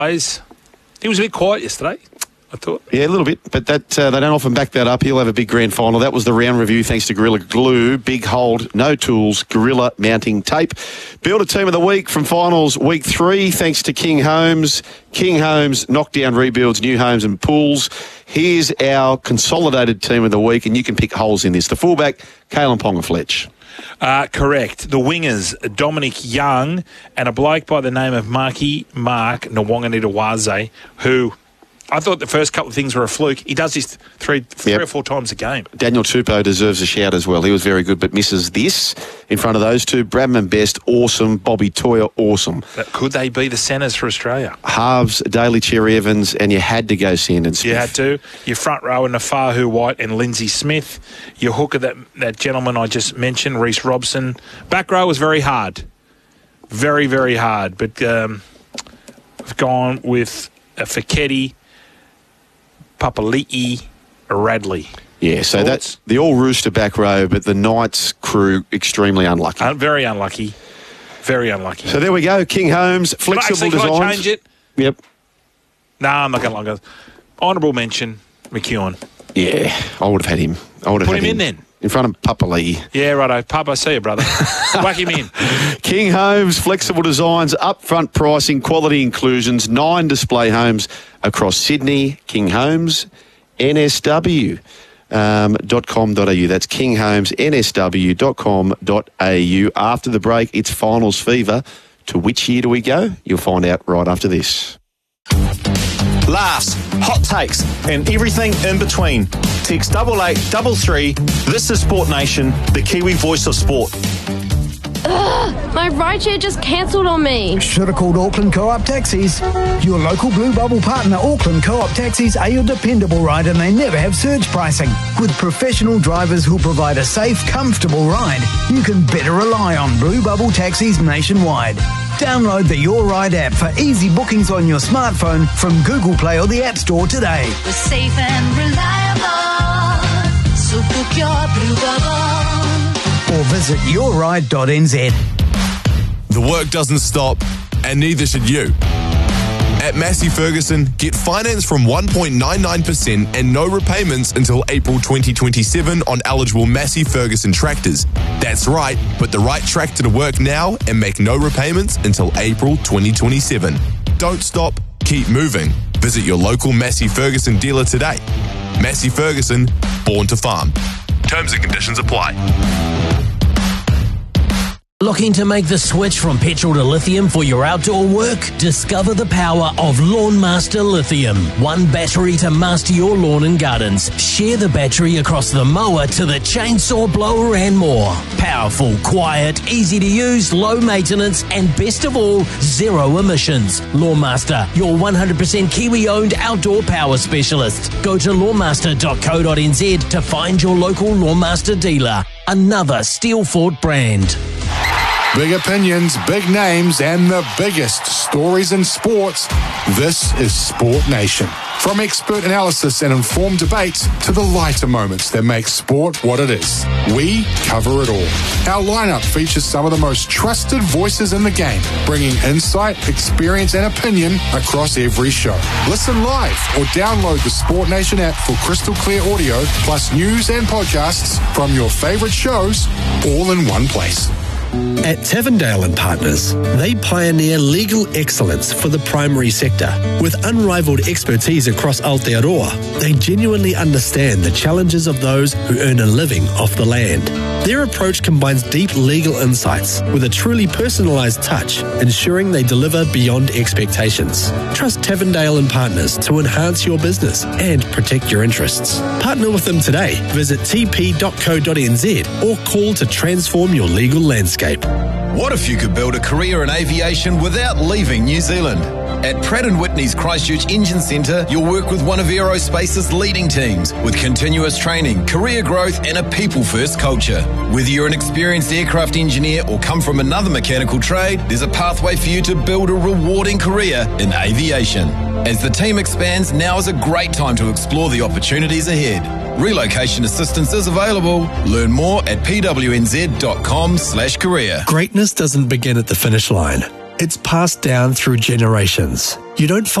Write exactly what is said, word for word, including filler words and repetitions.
He's, he was a bit quiet yesterday, I thought. Yeah, a little bit, but that uh, they don't often back that up. He'll have a big grand final. That was the round review thanks to Gorilla Glue. Big hold, no tools, Gorilla mounting tape. Build a team of the week from finals week three thanks to King Homes. King Homes, knockdown rebuilds, new homes and pools. Here's our consolidated team of the week, and you can pick holes in this. The fullback, Kalen Ponga-Fletch. Uh, correct. The wingers, Dominic Young and a bloke by the name of Marky Mark Nwanganitawaze, who I thought the first couple of things were a fluke. He does this three, three Yep. or four times a game. Daniel Tupou deserves a shout as well. He was very good, but misses this in front of those two. Bradman Best, awesome. Bobby Toyer, awesome. But could they be the centres for Australia? Halves, Daly Cherry Evans, and you had to go Sandon Smith. You had to. Your front row, Nafahu White and Lindsay Smith. Your hooker, that, that gentleman I just mentioned, Reece Robson. Back row was very hard. Very, very hard. But um, I've gone with a Fiketti, Papali'i, Radley. Yeah, so Thoughts? that's the all-rooster back row, but the Knights crew extremely unlucky. Uh, very unlucky. Very unlucky. So there we go. King Homes, Can I- flexible actually, designs. Can I change it? Yep. No, I'm not going to. Honourable mention, McEwen. Yeah, I would have had him. I would have Put had him in then. In front of Papali'i. Yeah, righto. Papa, see you, brother. Whack him in. King Homes, flexible designs, upfront pricing, quality inclusions, nine display homes across Sydney. King Homes, N S W. Um, .com.au. That's king homes n s w dot com dot a u. After the break, it's finals fever. To which year do we go? You'll find out right after this. Laughs, hot takes, and everything in between. Text double eight double three. This is Sport Nation, the Kiwi voice of sport. Ugh, my rideshare just cancelled on me. Should have called Auckland Co-op Taxis. Your local Blue Bubble partner, Auckland Co-op Taxis, are your dependable ride, and they never have surge pricing. With professional drivers who provide a safe, comfortable ride, you can better rely on Blue Bubble Taxis nationwide. Download the Your Ride app for easy bookings on your smartphone from Google Play or the App Store today. We're safe and reliable, so book your Blue Bubble. Or visit your ride dot n z. The work doesn't stop, and neither should you. At Massey Ferguson, get finance from one point nine nine percent and no repayments until April twenty twenty-seven on eligible Massey Ferguson tractors. That's right, put the right tractor to work now and make no repayments until April twenty twenty-seven. Don't stop, keep moving. Visit your local Massey Ferguson dealer today. Massey Ferguson, born to farm. Terms and conditions apply. Looking to make the switch from petrol to lithium for your outdoor work? Discover the power of Lawnmaster Lithium. One battery to master your lawn and gardens. Share the battery across the mower to the chainsaw blower and more. Powerful, quiet, easy to use, low maintenance, and best of all, zero emissions. Lawnmaster, your one hundred percent Kiwi-owned outdoor power specialist. Go to lawnmaster dot co dot n z to find your local Lawnmaster dealer. Another Steelfort brand. Big opinions, big names, and the biggest stories in sports. This is Sport Nation. From expert analysis and informed debates to the lighter moments that make sport what it is. We cover it all. Our lineup features some of the most trusted voices in the game, bringing insight, experience, and opinion across every show. Listen live or download the Sport Nation app for crystal clear audio, plus news and podcasts from your favorite shows, all in one place. At Tavendale and Partners, they pioneer legal excellence for the primary sector. With unrivaled expertise across Aotearoa, they genuinely understand the challenges of those who earn a living off the land. Their approach combines deep legal insights with a truly personalised touch, ensuring they deliver beyond expectations. Trust Tavendale and Partners to enhance your business and protect your interests. Partner with them today. Visit t p dot co dot n z or call to transform your legal landscape. What if you could build a career in aviation without leaving New Zealand? At Pratt and Whitney's Christchurch Engine Centre, you'll work with one of aerospace's leading teams with continuous training, career growth and a people-first culture. Whether you're an experienced aircraft engineer or come from another mechanical trade, there's a pathway for you to build a rewarding career in aviation. As the team expands, now is a great time to explore the opportunities ahead. Relocation assistance is available. Learn more at p w n z dot com slash career. Greatness doesn't begin at the finish line. It's passed down through generations. You don't find